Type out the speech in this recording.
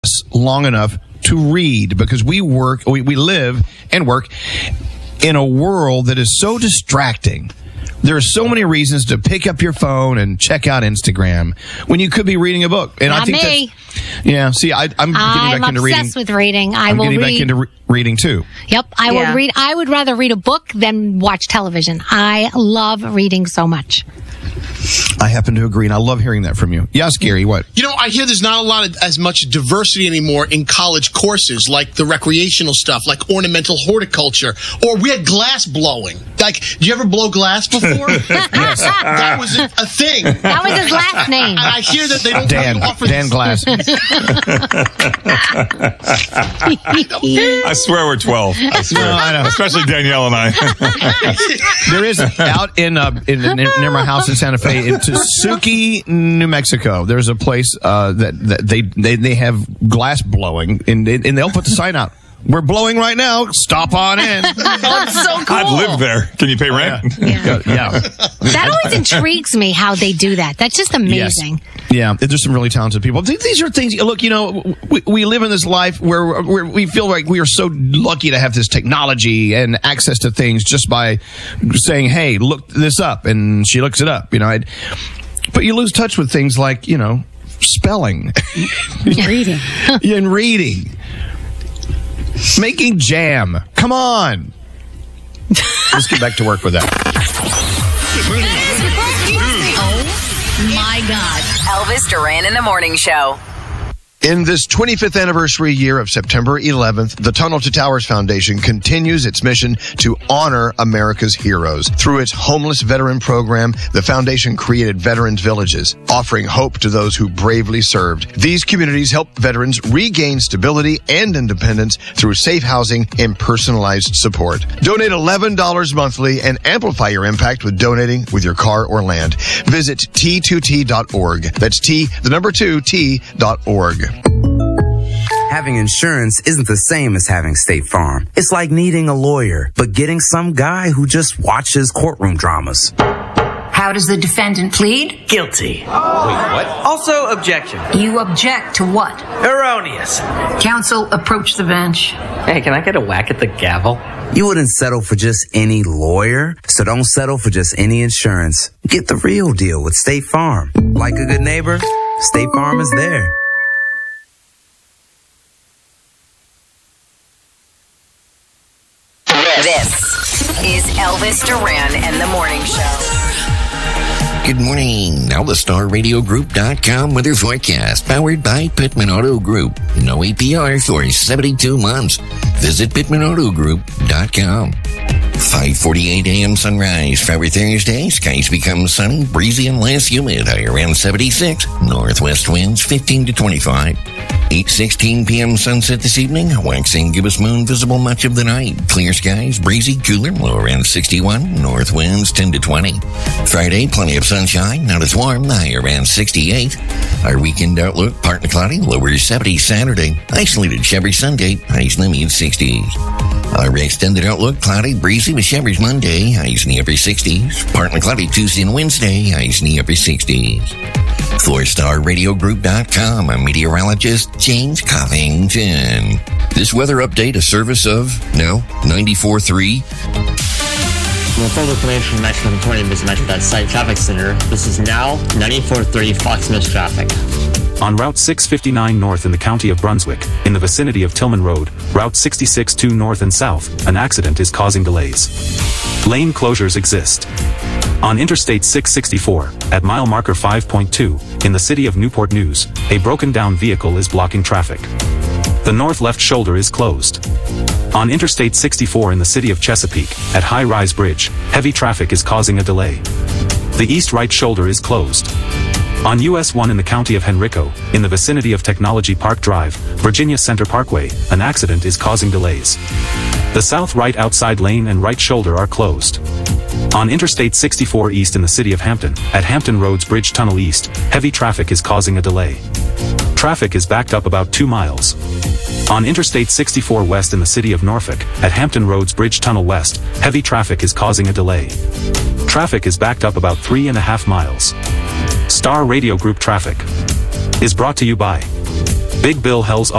long enough to read because we live and work in a world that is so distracting. There are so many reasons to pick up your phone and check out Instagram when you could be reading a book. And Not I think me. I'm getting back into reading. I'm obsessed with reading. I'm getting back into reading too. Yep, I will read. I would rather read a book than watch television. I love reading so much. I happen to agree, and I love hearing that from you. Yes, Gary, what? You know, I hear there's not a lot of as much diversity anymore in college courses, like the recreational stuff, like ornamental horticulture, or we had glass blowing. Like, did you ever blow glass before? Yes. That was a thing. That was his last name. And I hear that they don't Dan offer Glass. I swear we're 12. I swear. No, I know. Especially Danielle and I. There is out in near my house in Santa Fe, in Tesuque, New Mexico. There's a place that they have glass blowing, and they'll put the sign out. We're blowing right now. Stop on in. That's so cool. I've lived there. Can you pay rent? Yeah. That always intrigues me how they do that. That's just amazing. Yes. Yeah, there's some really talented people. These are things. Look, you know, we live in this life where we feel like we are so lucky to have this technology and access to things just by saying, "Hey, look this up," and she looks it up. You know, but you lose touch with things like, you know, spelling, Reading. and reading. Making jam. Come on. Let's get back to work with that. Oh, my God. Elvis Duran in the Morning Show. In this 25th anniversary year of September 11th, the Tunnel to Towers Foundation continues its mission to honor America's heroes. Through its homeless veteran program, the foundation created Veterans Villages, offering hope to those who bravely served. These communities help veterans regain stability and independence through safe housing and personalized support. Donate $11 monthly and amplify your impact with donating with your car or land. Visit T2T.org. That's T2T.org. Having insurance isn't the same as having State Farm. It's like needing a lawyer, but getting some guy who just watches courtroom dramas. How does the defendant plead? Guilty. Wait, what? Also, objection. You object to what? Erroneous. Counsel, approach the bench. Hey, can I get a whack at the gavel? You wouldn't settle for just any lawyer, so don't settle for just any insurance. Get the real deal with State Farm. Like a good neighbor, State Farm is there. This is Elvis Duran and the Morning Show. Good morning. Now the StarRadioGroup.com weather forecast, powered by Pittman Auto Group. No APR for 72 months. Visit PittmanAutoGroup.com. 5:48 a.m. sunrise. For Thursday, skies become sunny, breezy, and less humid. High around 76. Northwest winds 15 to 25. 8:16 p.m. sunset this evening. Waxing gibbous moon visible much of the night. Clear skies, breezy, cooler, low around 61. North winds 10 to 20. Friday, plenty of sunshine, not as warm. High around 68. Our weekend outlook, partly cloudy, lower 70 Saturday. Isolated showers Sunday, highs in the mid-60s. Our extended outlook, cloudy, breezy with showers Monday, highs in the upper 60s. Partly cloudy Tuesday and Wednesday, highs in the upper 60s. For StarRadioGroup.com, I'm meteorologist James Covington. This weather update, a service of, 94.3. Well, full information from 920 Metro.site Traffic Center. This is now 94.3 Fox News traffic. On Route 659 North in the county of Brunswick, in the vicinity of Tillman Road, Route 66-2 North and South, an accident is causing delays. Lane closures exist. On Interstate 664, at mile marker 5.2, in the city of Newport News, a broken-down vehicle is blocking traffic. The north left shoulder is closed. On Interstate 64 in the city of Chesapeake, at High Rise Bridge, heavy traffic is causing a delay. The east right shoulder is closed. On US 1 in the county of Henrico, in the vicinity of Technology Park Drive, Virginia Center Parkway, an accident is causing delays. The south right outside lane and right shoulder are closed. On Interstate 64 East in the city of Hampton, at Hampton Roads Bridge Tunnel East, heavy traffic is causing a delay. Traffic is backed up about 2 miles. On Interstate 64 West in the city of Norfolk, at Hampton Roads Bridge Tunnel West, heavy traffic is causing a delay. Traffic is backed up about 3.5 miles. Star Radio Group traffic is brought to you by Big Bill Hell's